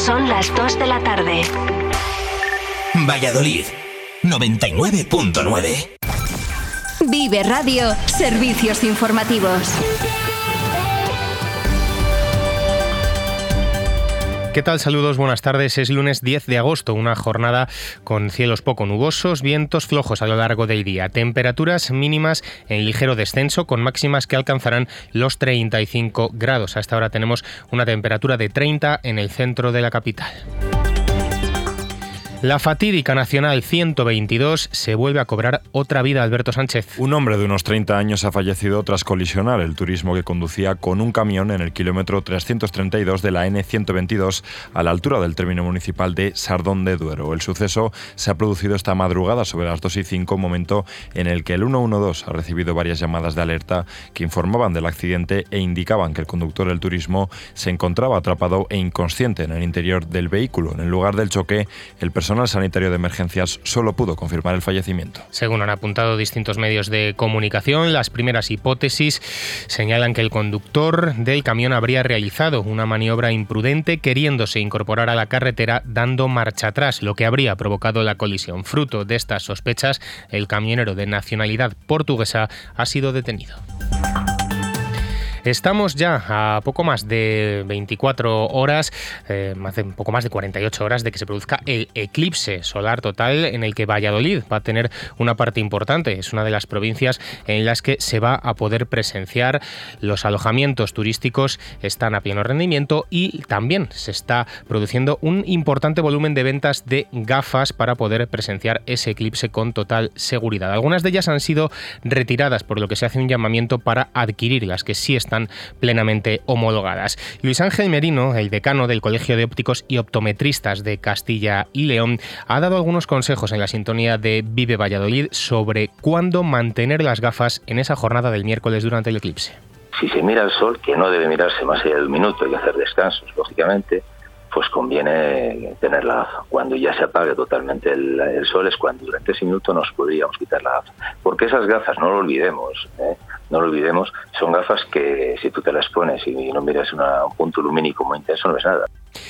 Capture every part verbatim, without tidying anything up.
Son las dos de la tarde. Valladolid, noventa y nueve punto nueve. Vive Radio, servicios informativos. ¿Qué tal? Saludos, buenas tardes. Es lunes diez de agosto, una jornada con cielos poco nubosos, vientos flojos a lo largo del día, temperaturas mínimas en ligero descenso con máximas que alcanzarán los treinta y cinco grados. Hasta ahora tenemos una temperatura de treinta en el centro de la capital. La fatídica Nacional ciento veintidós se vuelve a cobrar otra vida, Alberto Sánchez. Un hombre de unos treinta años ha fallecido tras colisionar el turismo que conducía con un camión en el kilómetro trescientos treinta y dos de la ene ciento veintidós a la altura del término municipal de Sardón de Duero. El suceso se ha producido esta madrugada sobre las dos y cinco, momento en el que el ciento doce ha recibido varias llamadas de alerta que informaban del accidente e indicaban que el conductor del turismo se encontraba atrapado e inconsciente en el interior del vehículo. En el lugar del choque, el personal El personal sanitario de emergencias solo pudo confirmar el fallecimiento. Según han apuntado distintos medios de comunicación, las primeras hipótesis señalan que el conductor del camión habría realizado una maniobra imprudente queriéndose incorporar a la carretera dando marcha atrás, lo que habría provocado la colisión. Fruto de estas sospechas, el camionero de nacionalidad portuguesa ha sido detenido. Estamos ya a poco más de veinticuatro horas, eh, hace un poco más de cuarenta y ocho horas de que se produzca el eclipse solar total en el que Valladolid va a tener una parte importante. Es una de las provincias en las que se va a poder presenciar. Los alojamientos turísticos están a pleno rendimiento y también se está produciendo un importante volumen de ventas de gafas para poder presenciar ese eclipse con total seguridad. Algunas de ellas han sido retiradas, por lo que se hace un llamamiento para adquirir las que sí están están plenamente homologadas. Luis Ángel Merino, el decano del Colegio de Ópticos y Optometristas de Castilla y León, ha dado algunos consejos en la sintonía de Vive Valladolid sobre cuándo mantener las gafas en esa jornada del miércoles durante el eclipse. Si se mira el sol, que no debe mirarse más allá de un minuto, hay que hacer descansos, lógicamente, pues conviene tener la gafa. Cuando ya se apague totalmente el, el sol es cuando durante ese minuto nos podríamos quitar la gafa. Porque esas gafas, no lo olvidemos, ¿eh? no lo olvidemos, son gafas que si tú te las pones y no miras una, un punto lumínico muy intenso, no ves nada.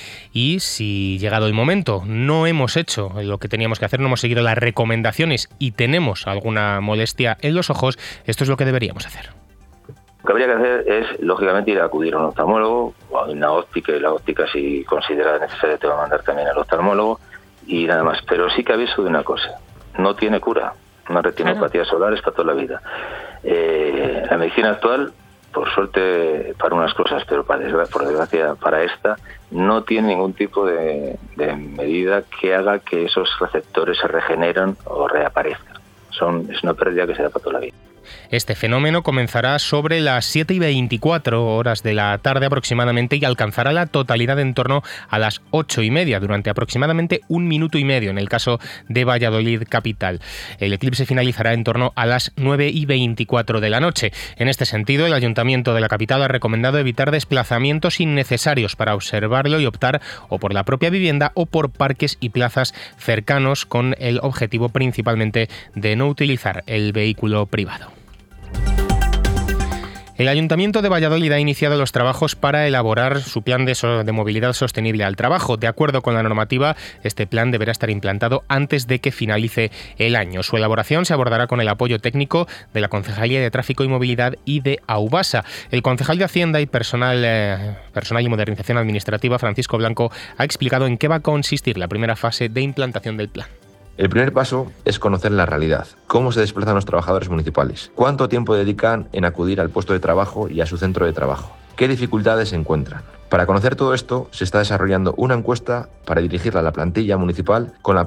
Y si llegado el momento no hemos hecho lo que teníamos que hacer, no hemos seguido las recomendaciones y tenemos alguna molestia en los ojos, esto es lo que deberíamos hacer. Lo que habría que hacer es, lógicamente, ir a acudir a un oftalmólogo o a una óptica, y la óptica, si considera necesario, te va a mandar también al oftalmólogo y nada más. Pero sí que aviso de una cosa, no tiene cura. Una retinopatía solar es para toda la vida. Eh, la medicina actual, por suerte para unas cosas, pero para desgracia, por desgracia para esta, no tiene ningún tipo de, de medida que haga que esos receptores se regeneren o reaparezcan. Son, es una pérdida que se da para toda la vida. Este fenómeno comenzará sobre las siete y veinticuatro horas de la tarde aproximadamente y alcanzará la totalidad en torno a las ocho y media, durante aproximadamente un minuto y medio en el caso de Valladolid capital. El eclipse finalizará en torno a las nueve y veinticuatro de la noche. En este sentido, el Ayuntamiento de la capital ha recomendado evitar desplazamientos innecesarios para observarlo y optar o por la propia vivienda o por parques y plazas cercanos, con el objetivo principalmente de no utilizar el vehículo privado. El Ayuntamiento de Valladolid ha iniciado los trabajos para elaborar su plan de, so- de movilidad sostenible al trabajo. De acuerdo con la normativa, este plan deberá estar implantado antes de que finalice el año. Su elaboración se abordará con el apoyo técnico de la Concejalía de Tráfico y Movilidad y de Aubasa. El concejal de Hacienda y Personal, eh, Personal y Modernización Administrativa, Francisco Blanco, ha explicado en qué va a consistir la primera fase de implantación del plan. El primer paso es conocer la realidad, cómo se desplazan los trabajadores municipales, cuánto tiempo dedican en acudir al puesto de trabajo y a su centro de trabajo, qué dificultades se encuentran. Para conocer todo esto, se está desarrollando una encuesta para dirigirla a la plantilla municipal con la